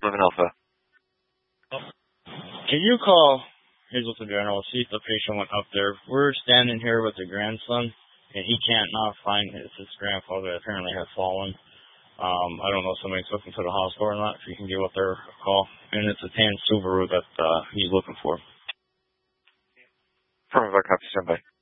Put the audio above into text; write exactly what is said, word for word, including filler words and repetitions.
eleven Alpha. Can you call Hazelton General, see if the patient went up there? We're standing here with the grandson, and he can't not find his, his grandfather apparently has fallen. Um, I don't know if somebody's looking to the hospital or not, if you can give up their call. And it's a tan Subaru that uh, he's looking for. Affirmative, copy, stand by.